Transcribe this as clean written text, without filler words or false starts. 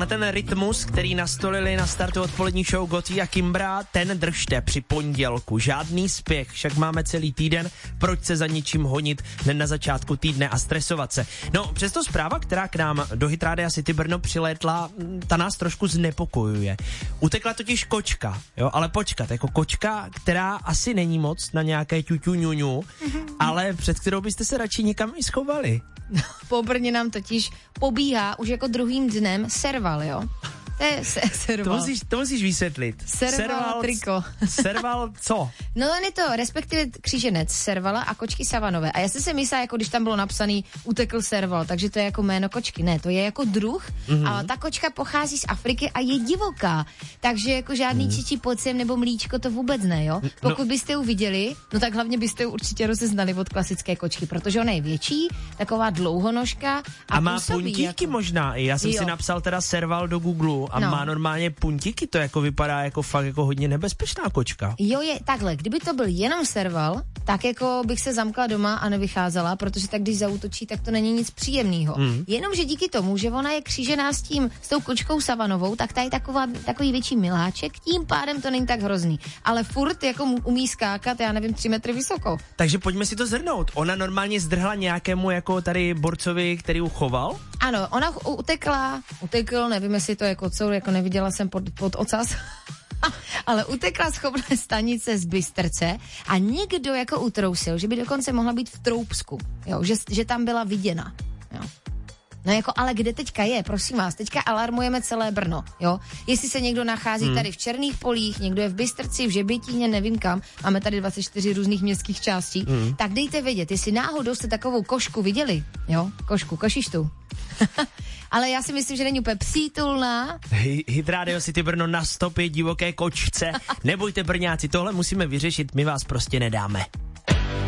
Tenhle ten rytmus, který nastolili na startu odpolední show Gotti a Kimbra, ten držte při pondělku. Žádný spěch, však máme celý týden, proč se za ničím honit hned na začátku týdne a stresovat se. No, přesto zpráva, která k nám do Hit Rádia City Brno přilétla, ta nás trošku znepokojuje. Utekla totiž kočka, jo, ale počkat, jako kočka, která asi není moc na nějaké ťuťu, ale před kterou byste se radši někam i schovali. Po Brně nám totiž pobíhá už jako druhým dnem serval, jo? To je serval. To musíš vysvětlit. Serval triko. Serval co? No je to respektive kříženec servala a kočky savanové. A já jsem si myslela, jako když tam bylo napsaný utekl serval, takže to je jako jméno kočky. Ne, to je jako druh, ale ta kočka pochází z Afriky a je divoká. Takže jako žádný čičí pocem nebo mlíčko to vůbec ne, jo? Pokud byste ji viděli, no tak hlavně byste ji určitě rozeznali od klasické kočky, protože ona je větší, taková dlouhonožka a má puntíky jako možná. Já jsem si napsal teda serval do Google a má normálně puntíky, to jako vypadá jako fakt jako hodně nebezpečná kočka. Jo, je takhle, kdyby to byl jenom serval, tak jako bych se zamkla doma a nevycházela, protože tak když zaútočí, tak to není nic příjemného. Jenomže díky tomu, že ona je křížená s tou kočkou savanovou, tak ta je takový větší miláček, tím pádem to není tak hrozný. Ale furt jako umí skákat, já nevím, 3 metry vysoko. Takže pojďme si to zhrnout. Ona normálně zdrhla nějakému jako tady borcovi, který ji choval? Ano, ona utekl, nevím, jestli to je kocour, jako neviděla jsem pod ocas, ale utekla z chovné stanice z Bystrce a někdo jako utrousil, že by dokonce mohla být v Troubsku, jo, že tam byla viděna, jo. No jako, ale kde teďka je, prosím vás, teďka alarmujeme celé Brno, jo. Jestli se někdo nachází tady v Černých Polích, někdo je v Bystrci, v Žebětíně, nevím kam, máme tady 24 různých městských částí, tak dejte vědět, jestli náhodou jste takovou košku viděli, jo, košištu. Ale já si myslím, že není úplně přítulná. Hit Radio City Brno na stopě divoké kočce. Nebojte, Brňáci, tohle musíme vyřešit, my vás prostě nedáme.